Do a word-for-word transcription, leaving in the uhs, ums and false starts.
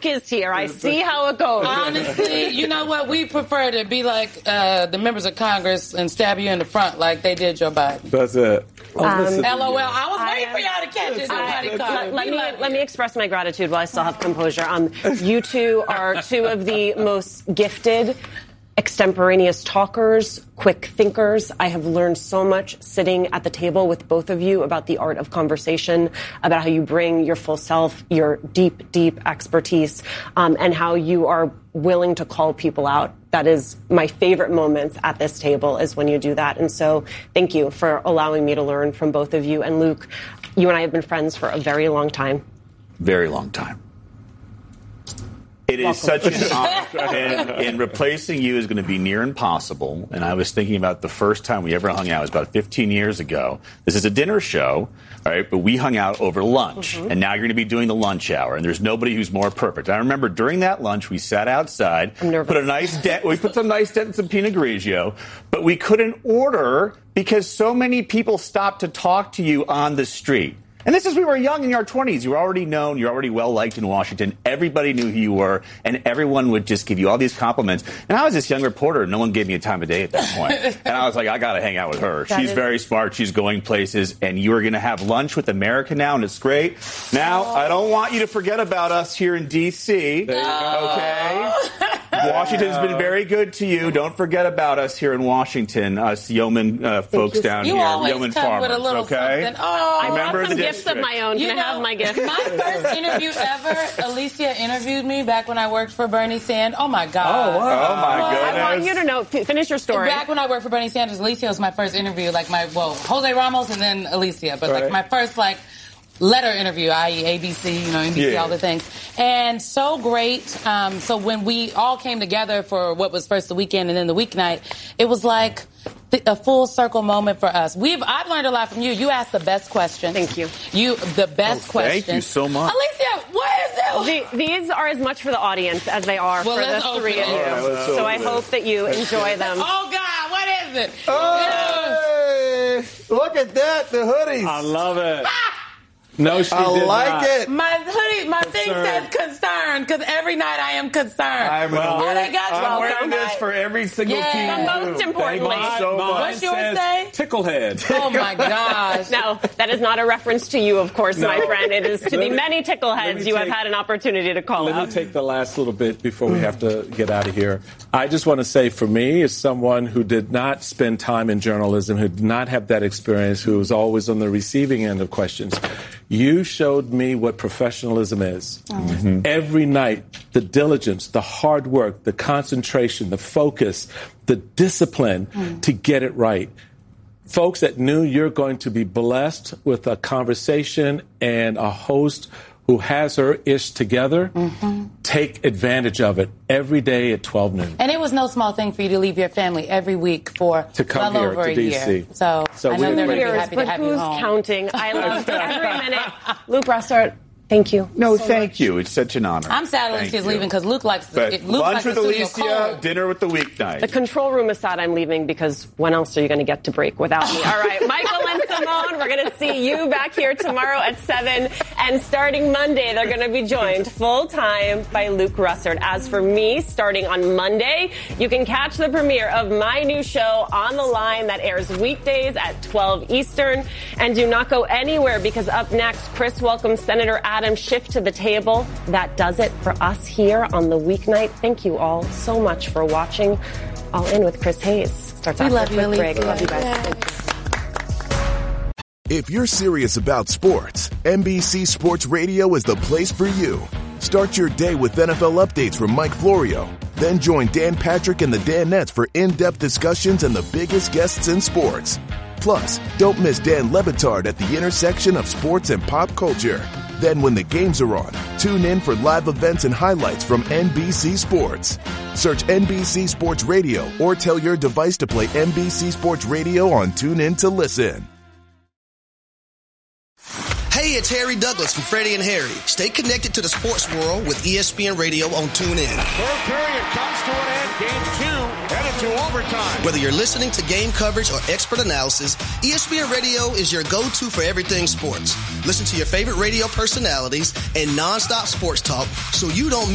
Luke is here. I see how it goes. Honestly, you know what? We prefer to be like uh, the members of Congress and stab you in the front like they did Joe Biden. That's it. Um, L O L. I was waiting for y'all to catch it. Nobody caught it. Let me, let me express my gratitude while I still have composure. Um, you two are two of the most gifted extemporaneous talkers, quick thinkers. I have learned so much sitting at the table with both of you about the art of conversation, about how you bring your full self, your deep, deep expertise, um, and how you are willing to call people out. That is my favorite moments at this table, is when you do that. And so thank you for allowing me to learn from both of you. And Luke, you and I have been friends for a very long time. Very long time. It is such an honor, and, and replacing you is going to be near impossible. And I was thinking about the first time we ever hung out. It was about fifteen years ago. This is a dinner show, all right, but we hung out over lunch. Mm-hmm. And now you're going to be doing the lunch hour, and there's nobody who's more perfect. I remember during that lunch, we sat outside, I'm nervous. put a nice dent, we put some nice dent and some Pinot Grigio, but we couldn't order because so many people stopped to talk to you on the street. And this is, we were young in your twenties. You were already known. You're already well-liked in Washington. Everybody knew who you were, and everyone would just give you all these compliments. And I was this young reporter, and no one gave me a time of day at that point. And I was like, I got to hang out with her. That She's is- very smart. She's going places. And you are going to have lunch with America now, and it's great. Now, I don't want you to forget about us here in D C Okay? Washington's been very good to you. Don't forget about us here in Washington, us yeoman uh, folks down You here, always yeoman come farmers, with a little okay? something. Oh, I Remember brought some the gifts of district. my own. You Can I have know, my gift? My first interview ever, Alicia interviewed me back when I worked for Bernie Sanders. Oh, my God. Oh, wow. Oh, my goodness. I want you to know. f- Finish your story. Back when I worked for Bernie Sanders, Alicia was my first interview. Like my, well, Jose Ramos and then Alicia. But like Right. my first, like, letter interview, that is. A B C, you know, N B C, Yeah. all the things. And so great. Um, so when we all came together for what was first the weekend and then the weeknight, it was like th- a full circle moment for us. We've I've learned a lot from you. You asked the best question. Thank you. You the best Oh, question. thank you so much. Alicia, what is it? The, these are as much for the audience as they are Well, for let's the open three it. of you. All right, let's so open I it. hope that you enjoy them. Oh God, what is it? Hey, look at that, the hoodies. I love it. No, she I did like not. it. My hoodie, my thing says concerned because every night I am concerned. I'm Well, oh, wearing, they got you. I'm all wearing come this back. for every single Yeah. team. But most too. importantly- Thank you so Mine much. What's yours says say? Ticklehead. Oh my gosh. No, that is not a reference to you, of course, my No. friend. It is to the Let me- many let tickleheads me you have take- had an opportunity to call Let out. me take the last little bit before we have to get out of here. I just want to say, for me, as someone who did not spend time in journalism, who did not have that experience, who was always on the receiving end of questions, you showed me what professionalism is. Mm-hmm. Every night, the diligence, the hard work, the concentration, the focus, the discipline mm. to get it right. Folks that knew you're going to be blessed with a conversation and a host who has her ish together, mm-hmm. take advantage of it every day at twelve noon. And it was no small thing for you to leave your family every week for To come well here over to a D year. C. So, So I know we- they're going to be Years, happy but to have you who's home. counting? I loved every minute. Luke Russert, thank you. No, so thank much. you. It's such an honor. I'm sad Thank Alicia's you. leaving because Luke likes But it. Luke lunch likes with the studio Alicia, cold. dinner with the weeknight. The control room is sad I'm leaving because when else are you going to get to break without me? All right, Michael and Simone, we're going to see you back here tomorrow at seven. And starting Monday, they're going to be joined full time by Luke Russert. As for me, starting on Monday, you can catch the premiere of my new show, On the Line, that airs weekdays at twelve Eastern. And do not go anywhere because up next, Chris welcomes Senator Adam Schiff to the table. That does it for us here on the weeknight. Thank you all so much for watching All In with Chris Hayes. Starts We after love a you, quick break. Alicia. Love you guys. Yeah. Thank you. If you're serious about sports, N B C Sports Radio is the place for you. Start your day with N F L updates from Mike Florio. Then join Dan Patrick and the Danettes for in-depth discussions and the biggest guests in sports. Plus, don't miss Dan Le Batard at the intersection of sports and pop culture. Then when the games are on, tune in for live events and highlights from N B C Sports. Search N B C Sports Radio or tell your device to play N B C Sports Radio on TuneIn to listen. Hey, it's Harry Douglas from Freddie and Harry. Stay connected to the sports world with E S P N Radio on TuneIn. Third period comes to an end. Game two headed to overtime. Whether you're listening to game coverage or expert analysis, E S P N Radio is your go-to for everything sports. Listen to your favorite radio personalities and nonstop sports talk so you don't